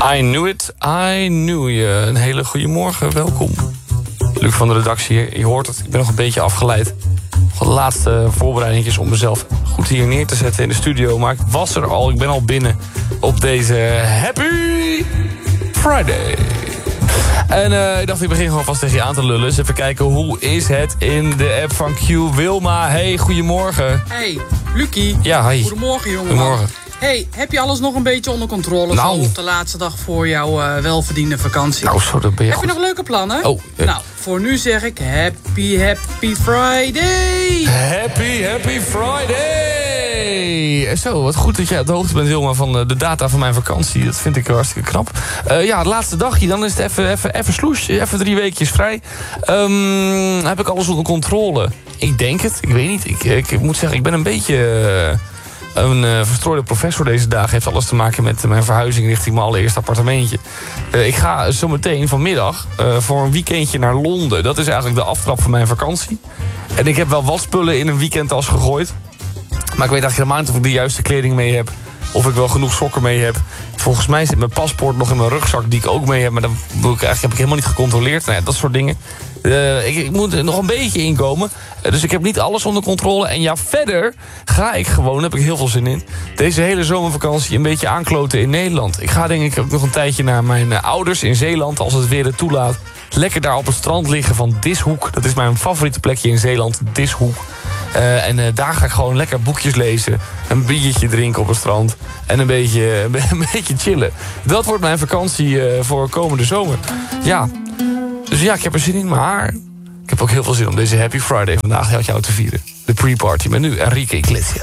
I knew it, I knew you. Een hele goede morgen, welkom. Luc van de redactie hier, je hoort het, ik ben nog een beetje afgeleid. Van de laatste voorbereidingjes om mezelf goed hier neer te zetten in de studio. Maar ik was er al, ik ben al binnen op deze Happy Friday. En ik dacht, ik begin gewoon vast tegen je aan te lullen. Dus even kijken, hoe is het in de app van Q? Wilma, hey, goedemorgen. Hey, Lucie. Ja, hi. Goedemorgen, jongen. Goedemorgen. Hey, heb je alles nog een beetje onder controle? Nou. Zo op de laatste dag voor jouw welverdiende vakantie. Nou, zo, dat ben je Heb je goed. nog leuke plannen? Oh, Nou, voor nu zeg ik Happy Friday. Happy Friday! Zo, wat goed dat jij op de hoogte bent, Wilma, van de data van mijn vakantie. Dat vind ik hartstikke knap. Ja, het laatste dagje, dan is het even sloes. Even 3 weekjes vrij. Heb ik alles onder controle? Ik denk het, ik weet niet. Ik moet zeggen, ik ben een beetje... Een verstrooide professor deze dagen. Heeft alles te maken met mijn verhuizing richting mijn allereerste appartementje. Ik ga zometeen vanmiddag voor een weekendje naar Londen. Dat is eigenlijk de aftrap van mijn vakantie. En ik heb wel wat spullen in een weekendtas gegooid. Maar ik weet eigenlijk helemaal niet of ik de juiste kleding mee heb. Of ik wel genoeg sokken mee heb. Volgens mij zit mijn paspoort nog in mijn rugzak die ik ook mee heb. Maar dat heb ik helemaal niet gecontroleerd. Nou ja, dat soort dingen. Ik moet er nog een beetje inkomen. Dus ik heb niet alles onder controle. En ja, verder ga ik gewoon, daar heb ik heel veel zin in... deze hele zomervakantie een beetje aankloten in Nederland. Ik ga denk ik ook nog een tijdje naar mijn ouders in Zeeland... als het weer het toelaat. Lekker daar op het strand liggen van Dishoek. Dat is mijn favoriete plekje in Zeeland, Dishoek. Daar ga ik gewoon lekker boekjes lezen. Een biertje drinken op het strand. En een beetje chillen. Dat wordt mijn vakantie voor komende zomer. Ja, dus ja, ik heb er zin in. Maar ik heb ook heel veel zin om deze Happy Friday vandaag met jou te vieren. De pre-party met nu Enrique Iglesias.